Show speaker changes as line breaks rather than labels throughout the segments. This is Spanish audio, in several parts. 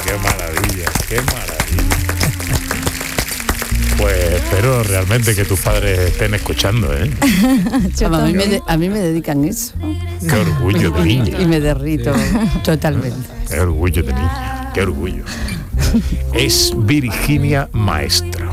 qué maravilla, qué maravilla. Pues espero realmente que tus padres estén escuchando, ¿eh?
A mí me dedican eso.
Qué orgullo de niña.
Y me derrito totalmente.
Qué orgullo de niña, qué orgullo. Es Virginia Maestro.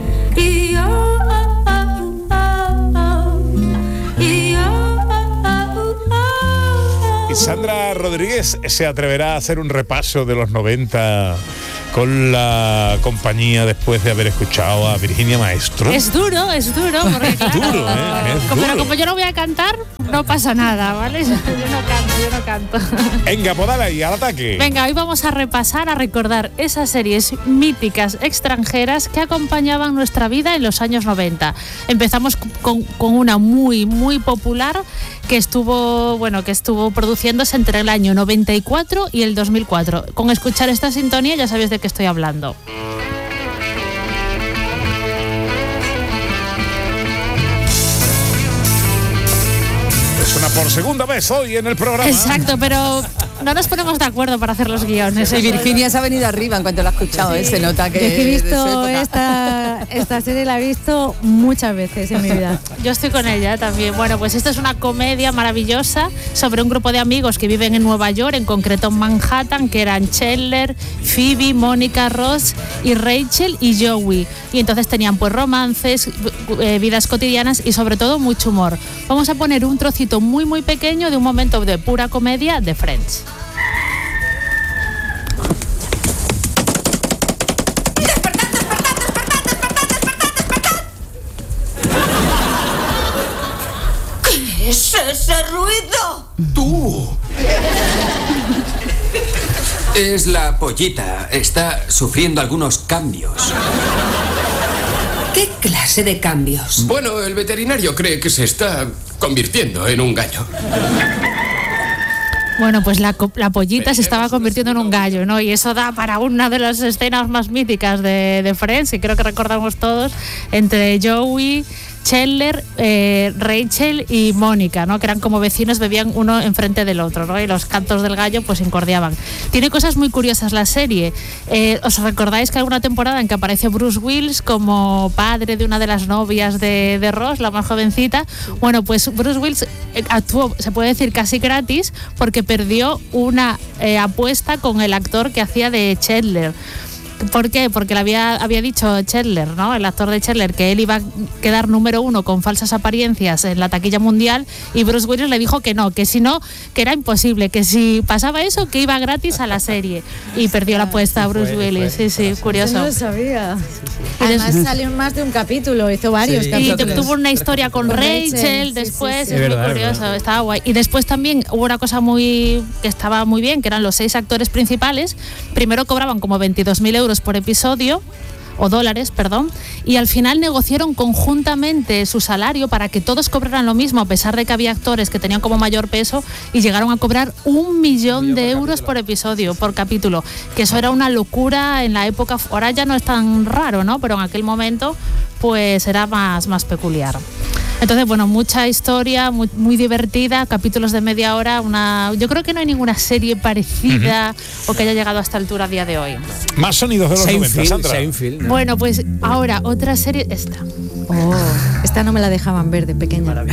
Y Sandra Rodríguez se atreverá a hacer un repaso de los 90 con la compañía después de haber escuchado a Virginia Maestro.
Es duro, porque claro,
duro, ¿eh? Es
pero
duro.
como yo no voy a cantar, no pasa nada, ¿vale? Yo no canto.
Venga, pues dale ahí, al ataque.
Venga, hoy vamos a repasar, a recordar esas series míticas extranjeras que acompañaban nuestra vida en los años 90. Empezamos con una muy, muy popular que estuvo produciéndose entre el año 94 y el 2004. Con escuchar esta sintonía ya sabéis de qué estoy hablando.
Suena por segunda vez hoy en el programa.
Exacto, pero no nos ponemos de acuerdo para hacer los guiones.
Y Virginia se ha venido arriba en cuanto lo ha escuchado, se nota que...
Yo he visto esta serie, la he visto muchas veces en mi vida.
Yo estoy con ella también. Bueno, pues esta es una comedia maravillosa sobre un grupo de amigos que viven en Nueva York, en concreto en Manhattan, que eran Chandler, Phoebe, Mónica, Ross y Rachel y Joey. Y entonces tenían pues romances, vidas cotidianas y sobre todo mucho humor. Vamos a poner un trocito muy muy pequeño de un momento de pura comedia de Friends.
¿Qué es ese ruido?
¡Tú! Es la pollita. Está sufriendo algunos cambios.
¿Qué clase de cambios?
Bueno, el veterinario cree que se está convirtiendo en un gallo.
Bueno, pues la pollita se estaba convirtiendo en un gallo, ¿no? Y eso da para una de las escenas más míticas de Friends, y creo que recordamos todos, entre Joey, Chandler, Rachel y Mónica, ¿no? Que eran como vecinos, bebían uno enfrente del otro, ¿no? Y los cantos del gallo pues incordiaban. Tiene cosas muy curiosas la serie. ¿Os recordáis que alguna temporada en que aparece Bruce Willis como padre de una de las novias de Ross, la más jovencita? Bueno, pues Bruce Willis actuó, se puede decir, casi gratis porque perdió una apuesta con el actor que hacía de Chandler. ¿Por qué? Porque le había dicho Chandler, ¿no? El actor de Chandler, que él iba a quedar número 1 con falsas apariencias en la taquilla mundial, y Bruce Willis le dijo que no, que si no, que era imposible, que si pasaba eso, que iba gratis a la serie. Y perdió la apuesta Bruce Willis. Sí, curioso.
No lo sabía. Además salió en más de un capítulo, hizo varios capítulos.
Y tuvo una historia con Rachel después,
sí.
es muy curioso, estaba guay. Y después también hubo una cosa que estaba muy bien, que eran los 6 actores principales. Primero cobraban como 22.000 euros por episodio, o dólares, perdón, y al final negociaron conjuntamente su salario para que todos cobraran lo mismo, a pesar de que había actores que tenían como mayor peso, y llegaron a cobrar 1 millón de euros por episodio, por capítulo, que eso era una locura en la época. Ahora ya no es tan raro, ¿no? Pero en aquel momento pues era más peculiar. Entonces, bueno, mucha historia, muy divertida, capítulos de media hora. Yo creo que no hay ninguna serie parecida o que haya llegado a esta altura a día de hoy.
Más sonidos de los 90, Sandra.
Seinfeld, ¿no?
Bueno, pues ahora otra serie, esta.
Esta no me la dejaban ver de pequeña.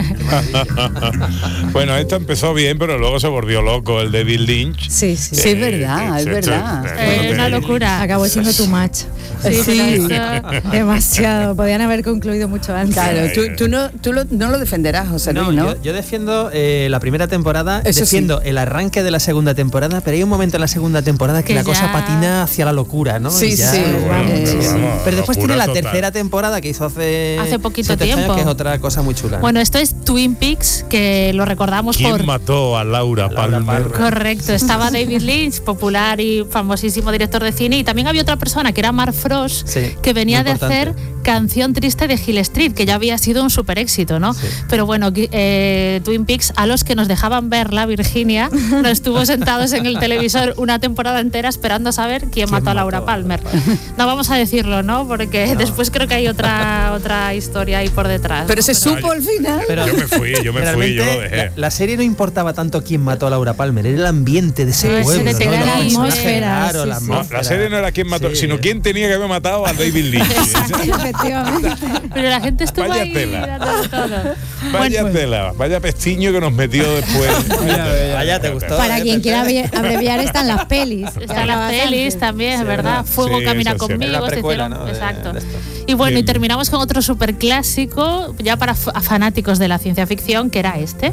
Bueno, esta empezó bien, pero luego se volvió loco el David Lynch.
Sí,
es verdad, es verdad.
Una locura.
Acabó siendo too much.
Sí.
Demasiado. Podían haber concluido mucho antes.
Claro, tú no lo defenderás, José Luis, ¿no?
Yo defiendo la primera temporada,
Eso
defiendo el arranque de la segunda temporada, pero hay un momento en la segunda temporada que la cosa patina hacia la locura, ¿no?
Sí,
ya,
sí.
Pero después tiene la
total.
tercera temporada que hizo hace
poquito
7
tiempo,
años, que es otra cosa muy chula.
Bueno, esto es Twin Peaks, que lo recordamos
¿Quién
por...
mató a Laura Palmer?
Correcto, estaba David Lynch, popular y famosísimo director de cine, y también había otra persona que era Mark Frost,
Sí,
que venía
muy
de hacer
importante.
Canción Triste de Hill Street, que ya había sido un super éxito, ¿no? Sí. Pero bueno, Twin Peaks, a los que nos dejaban verla, Virginia, nos estuvo sentados en el televisor una temporada entera esperando a saber quién mató a Laura Palmer. No vamos a decirlo, ¿no? Porque después creo que hay otra historia ahí por detrás.
Pero se supo al final.
Pero yo me fui, yo lo dejé.
La serie no importaba tanto quién mató a Laura Palmer, era el ambiente de ese pueblo.
La atmósfera.
La serie no era quién mató, sino quién tenía que haber matado a David Lynch.
Efectivamente.
Pero la gente estuvo
vaya
ahí
tela.
todo.
Vaya tela, vaya pestiño que nos metió después.
Vaya, te gustó.
Para quien quiera abreviar, están las pelis.
Están las pelis también, ¿verdad? Fuego camina conmigo.
Precuela, ¿no?
Exacto. Y bueno, y terminamos con otro súper clásico, ya para fanáticos de la ciencia ficción, que era este.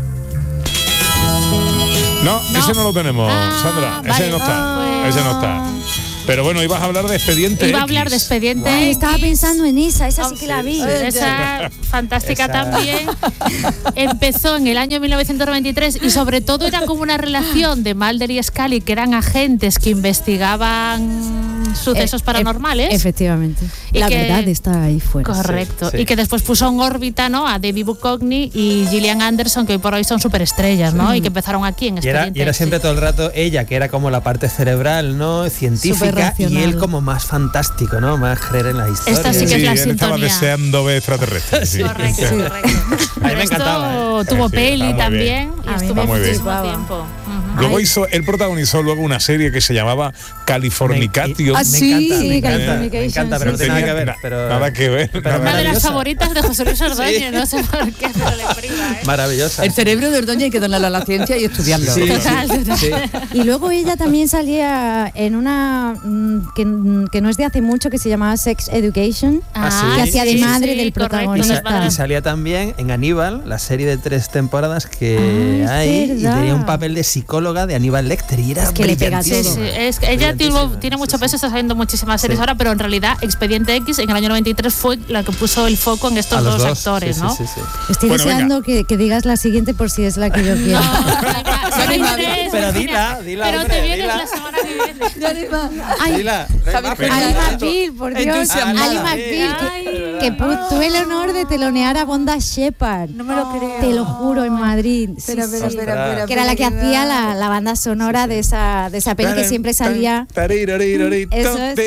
No, ese no lo tenemos, Sandra. Ese no está. Ese no está. Pero bueno, ibas a hablar de Expediente X.
Iba a hablar de Expediente X.
Estaba pensando en esa sí que la vi.
Esa fantástica también. Empezó en el año 1993 y sobre todo era como una relación de Mulder y Scully, que eran agentes que investigaban sucesos paranormales.
Efectivamente. Y la verdad está ahí fuera.
Correcto. Sí. Y que después puso en órbita, ¿no?, a David Duchovny y Gillian Anderson, que hoy por hoy son superestrellas, ¿no? Y que empezaron aquí en Expediente X.
Y era siempre todo el rato ella, que era como la parte cerebral, ¿no?, científica, y él como más fantástico, ¿no?, más creer en la historia.
Esta sí que es la sintonía.
Estaba deseando ver extraterrestres.
Sí.
Correcto.
A mí me encantaba.
Tuvo peli también y estuvo
muy
muchísimo tiempo.
Luego él protagonizó luego una serie que se llamaba Californication.
Me encanta, pero no tiene nada que ver.
Nada que ver.
Una de las favoritas de José Luis Ordóñez, no sé por qué, pero le priva.
Maravillosa.
El cerebro de Ordóñez hay que donarlo a la ciencia y estudiarlo.
Sí.
Y luego ella también salía en una que no es de hace mucho, que se llamaba Sex Education, que hacía de madre del protagonista.
Y salía también en Aníbal, la serie de 3 temporadas que hay, y tenía un papel de psicóloga de Aníbal Lecter, y era
es que le pega todo.
Es que ella tiene mucho peso, está saliendo muchísimas series ahora, pero en realidad Expediente X en el año 93 fue la que puso el foco en estos dos actores, ¿no?
Estoy deseando que digas la siguiente por si es la que yo quiero.
Pero dila.
Pero te vienes la semana que viene.
Dila.
Ali McBeal, por Dios. Ali McBeal, que tuve el honor de telonear a Bonda Shepard.
No me lo creo.
Te lo juro, en Madrid.
Espera.
Que era la que hacía la banda sonora de esa peli que siempre salía. Eso es.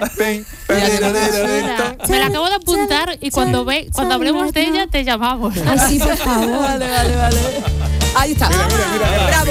Me la acabo de apuntar y cuando hablemos de ella te llamamos.
Ay, sí, por favor.
Vale. Ahí está.
Mira.
Bravo.